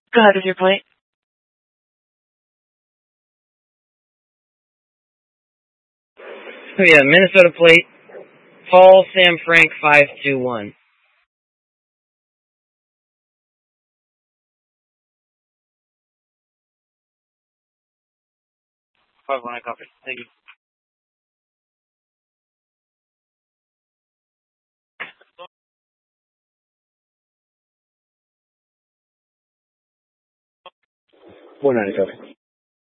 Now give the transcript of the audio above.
Go ahead with your plate. Oh yeah, Minnesota plate. Paul Sam Frank 521. 5-1 copy. Thank you. One copy.